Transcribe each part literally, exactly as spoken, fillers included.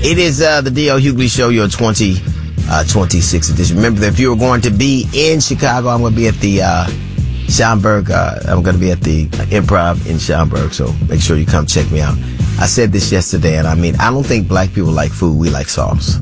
It is uh, the D L Hughley Show, your twenty twenty-six edition. Remember that if you were going to be in Chicago, I'm going to be at the uh, Schaumburg. Uh, I'm going to be at the Improv in Schaumburg, so make sure you come check me out. I said this yesterday, and I mean, I don't think black people like food. We like sauce.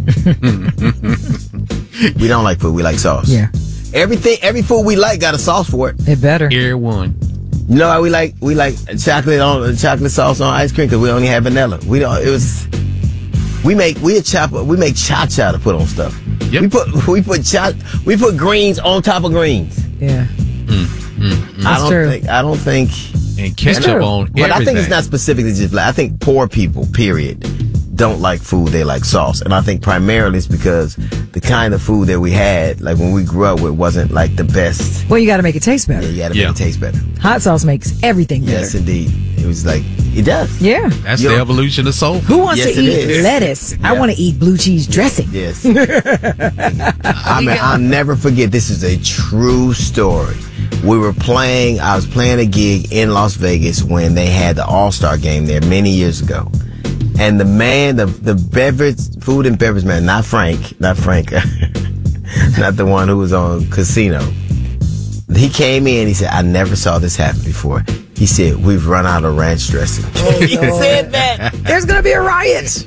We don't like food. We like sauce. Yeah. Everything, every food we like got a sauce for it. It better. Air one. You know how we like we like chocolate on chocolate sauce on ice cream because we only have vanilla. We don't. It was. We make we a chop we make cha cha to put on stuff. Yep. We put we put cha we put greens on top of greens. Yeah. Mm, mm, mm. I don't true. think I don't think. And ketchup true. on But everything. I think it's not specific to just black. I think poor people, period, don't like food. They like sauce, and I think primarily it's because the kind of food that we had, like when we grew up with, wasn't like the best. Well, you got to make it taste better. Yeah, you got to Yeah. make it taste better. Hot sauce makes everything better. Yes, indeed. It was like it does. Yeah. That's Yo. the evolution of soul Who food. wants Yes, to it eat is. lettuce? I Yeah. want to eat blue cheese dressing. Yes. I mean, I'll never forget. This is a true story. We were playing, I was playing a gig in Las Vegas when they had the All-Star game there many years ago. And the man, the, the beverage, food and beverage man, not Frank, not Frank, not the one who was on Casino. He came in, he said, I never saw this happen before. He said, we've run out of ranch dressing. He said that. There's going to be a riot.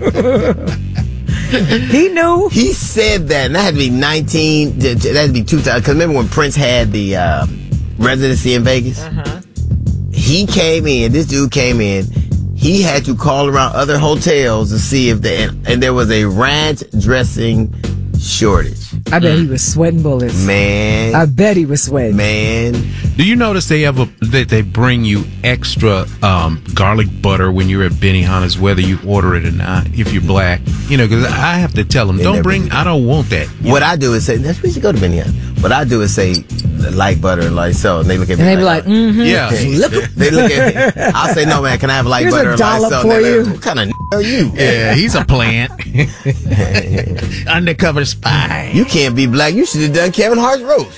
He knew. He said that, and that had to be nineteen, that had to be two thousand, because remember when Prince had the uh, residency in Vegas? Uh-huh. He came in, this dude came in, he had to call around other hotels to see if they, and, and there was a ranch dressing shortage. I bet he was sweating bullets. Man. I bet he was sweating. Man. Do you notice they ever that they bring you extra um, garlic butter when you're at Benihana's, whether you order it or not, if you're black? You know, because I have to tell them, They don't never bring. do. I don't want that. You What know? I do is say, that's we should go to Benihana. What I do is say, light butter and light salt, and they look at me And they be like, mm-hmm. Yeah. they look at me. I'll say, no, man, can I have light Here's butter a and light dollop salt? for And they're you. like, what kind of n- are you? Yeah, he's a plant. Undercover spy. You can't be black. You should have done Kevin Hart's roast.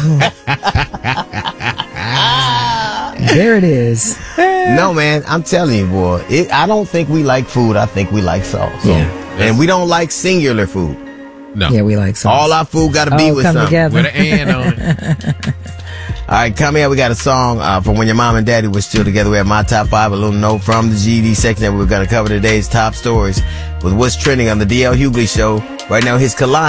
There it is. No, man, I'm telling you, boy. It, I don't think we like food. I think we like sauce. Yeah. And we don't like singular food. No. Yeah, we like sauce. All our food got to be All with come something. together. With an and on it. All right, come here. We got a song uh, from when your mom and daddy were still together. We have my top five, a little note from the G E D section that we're going to cover today's top stories with what's trending on the D L Hughley Show. Right now, his Kalani.